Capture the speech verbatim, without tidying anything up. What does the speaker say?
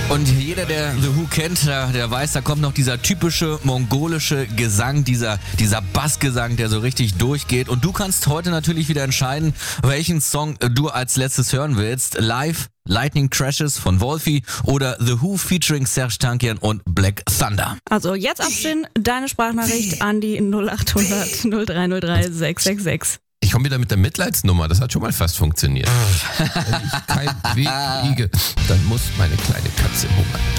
Und jeder, der The Who kennt, der, der weiß, da kommt noch dieser typische mongolische Gesang, dieser, dieser Bassgesang, der so richtig durchgeht. Und du kannst heute natürlich wieder entscheiden, welchen Song du als letztes hören willst. Live, Lightning Crashes von Wolfie oder The Who featuring Serj Tankian und Black Thunder. Also jetzt abstimmen, deine Sprachnachricht an die null acht hundert null drei null drei sechs sechs sechs. Ich komme wieder mit der Mitleidsnummer, das hat schon mal fast funktioniert. Wenn ich keinen Weg kriege, dann muss meine kleine Katze hungern.